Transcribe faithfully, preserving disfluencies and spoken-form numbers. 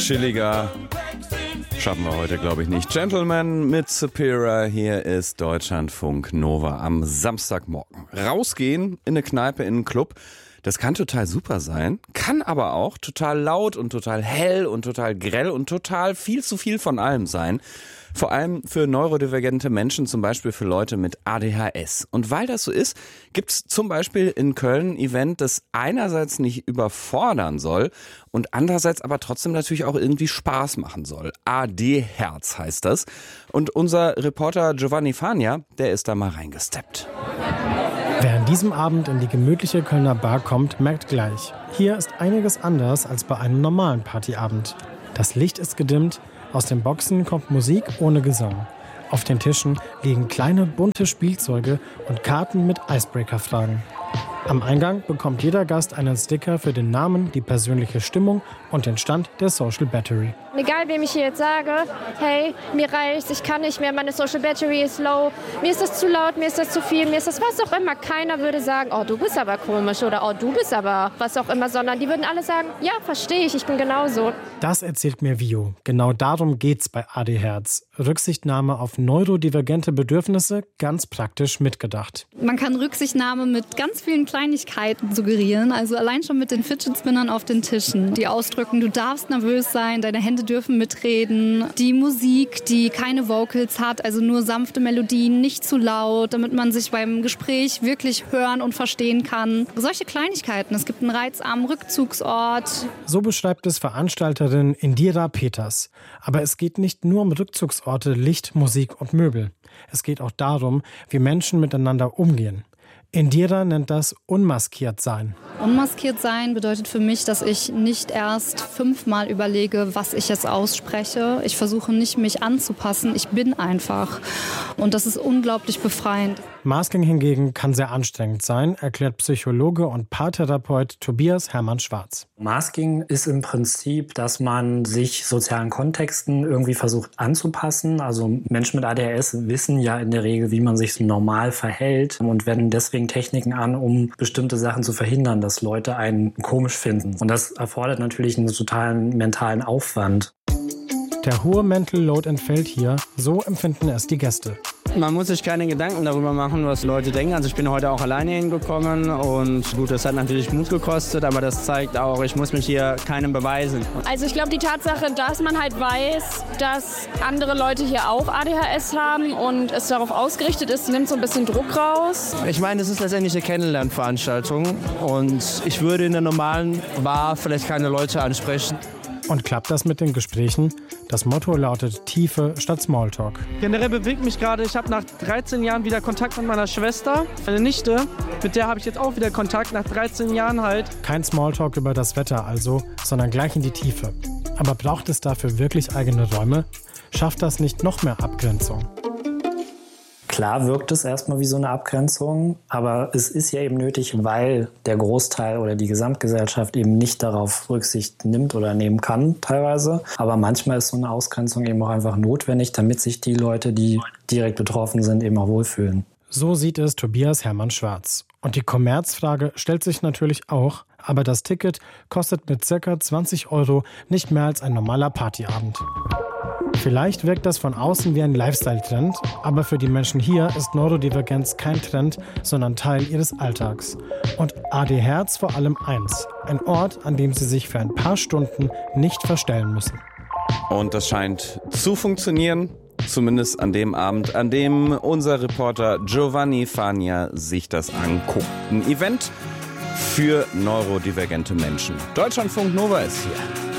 Chilliger schaffen wir heute, glaube ich, nicht. Gentleman mit Superior, hier ist Deutschlandfunk Nova am Samstagmorgen. Rausgehen in eine Kneipe, in einen Club, das kann total super sein, kann aber auch total laut und total hell und total grell und total viel zu viel von allem sein. Vor allem für neurodivergente Menschen, zum Beispiel für Leute mit A D H S. Und weil das so ist, gibt's zum Beispiel in Köln ein Event, das einerseits nicht überfordern soll und andererseits aber trotzdem natürlich auch irgendwie Spaß machen soll. A D-Herz heißt das. Und unser Reporter Giovanni Fania, der ist da mal reingesteppt. Wer an diesem Abend in die gemütliche Kölner Bar kommt, merkt gleich, hier ist einiges anders als bei einem normalen Partyabend. Das Licht ist gedimmt, aus den Boxen kommt Musik ohne Gesang. Auf den Tischen liegen kleine bunte Spielzeuge und Karten mit Icebreaker-Fragen. Am Eingang bekommt jeder Gast einen Sticker für den Namen, die persönliche Stimmung und den Stand der Social Battery. Egal, wem ich hier jetzt sage, hey, mir reicht's, ich kann nicht mehr, meine Social Battery ist low, mir ist das zu laut, mir ist das zu viel, mir ist das was auch immer. Keiner würde sagen, oh, du bist aber komisch oder oh, du bist aber was auch immer, sondern die würden alle sagen, ja, verstehe ich, ich bin genauso. Das erzählt mir Vio. Genau darum geht's bei A D-Herz. Rücksichtnahme auf neurodivergente Bedürfnisse, ganz praktisch mitgedacht. Man kann Rücksichtnahme mit ganz vielen Kleinigkeiten suggerieren, also allein schon mit den Fidget Spinnern auf den Tischen, die ausdrücken, du darfst nervös sein, deine Hände dürfen mitreden. Die Musik, die keine Vocals hat, also nur sanfte Melodien, nicht zu laut, damit man sich beim Gespräch wirklich hören und verstehen kann. Solche Kleinigkeiten. Es gibt einen reizarmen Rückzugsort. So beschreibt es Veranstalterin Indira Peters. Aber es geht nicht nur um Rückzugsorte, Licht, Musik und Möbel. Es geht auch darum, wie Menschen miteinander umgehen. Indira nennt das unmaskiert sein. Unmaskiert sein bedeutet für mich, dass ich nicht erst fünfmal überlege, was ich jetzt ausspreche. Ich versuche nicht, mich anzupassen. Ich bin einfach. Und das ist unglaublich befreiend. Masking hingegen kann sehr anstrengend sein, erklärt Psychologe und Paartherapeut Tobias Hermann Schwarz. Masking ist im Prinzip, dass man sich sozialen Kontexten irgendwie versucht anzupassen. Also Menschen mit A D H S wissen ja in der Regel, wie man sich so normal verhält und wenden deswegen Techniken an, um bestimmte Sachen zu verhindern, dass Leute einen komisch finden. Und das erfordert natürlich einen totalen mentalen Aufwand. Der hohe Mental Load entfällt hier, so empfinden es die Gäste. Man muss sich keine Gedanken darüber machen, was Leute denken. Also ich bin heute auch alleine hingekommen und gut, das hat natürlich Mut gekostet, aber das zeigt auch, ich muss mich hier keinem beweisen. Also ich glaube, die Tatsache, dass man halt weiß, dass andere Leute hier auch A D H S haben und es darauf ausgerichtet ist, nimmt so ein bisschen Druck raus. Ich meine, es ist letztendlich eine Kennenlernveranstaltung und ich würde in der normalen Bar vielleicht keine Leute ansprechen. Und klappt das mit den Gesprächen? Das Motto lautet Tiefe statt Smalltalk. Generell bewegt mich gerade, ich habe nach dreizehn Jahren wieder Kontakt mit meiner Schwester, meine Nichte. Mit der habe ich jetzt auch wieder Kontakt, nach dreizehn Jahren halt. Kein Smalltalk über das Wetter also, sondern gleich in die Tiefe. Aber braucht es dafür wirklich eigene Räume? Schafft das nicht noch mehr Abgrenzung? Klar wirkt es erstmal wie so eine Abgrenzung, aber es ist ja eben nötig, weil der Großteil oder die Gesamtgesellschaft eben nicht darauf Rücksicht nimmt oder nehmen kann teilweise. Aber manchmal ist so eine Ausgrenzung eben auch einfach notwendig, damit sich die Leute, die direkt betroffen sind, eben auch wohlfühlen. So sieht es Tobias Hermann Schwarz. Und die Kommerzfrage stellt sich natürlich auch, aber das Ticket kostet mit ca. zwanzig Euro nicht mehr als ein normaler Partyabend. Vielleicht wirkt das von außen wie ein Lifestyle-Trend, aber für die Menschen hier ist Neurodivergenz kein Trend, sondern Teil ihres Alltags. Und A D-Herz vor allem eins, ein Ort, an dem sie sich für ein paar Stunden nicht verstellen müssen. Und das scheint zu funktionieren, zumindest an dem Abend, an dem unser Reporter Giovanni Fania sich das anguckt. Ein Event für neurodivergente Menschen. Deutschlandfunk Nova ist hier.